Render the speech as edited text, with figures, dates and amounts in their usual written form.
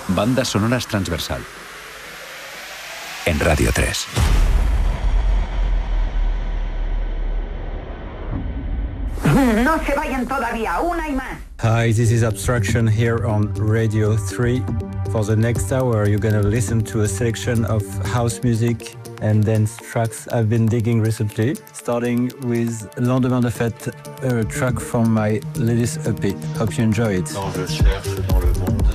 Bandas sonoras transversal. En Radio 3. No se vayan todavía, una y más. Hi, this is Abstraction here on Radio 3. For the next hour, you're gonna listen to a selection of house music and dance tracks I've been digging recently, starting with Lendemain de Fête, a track from my latest EP. Hope you enjoy it. Quand je cherche dans le monde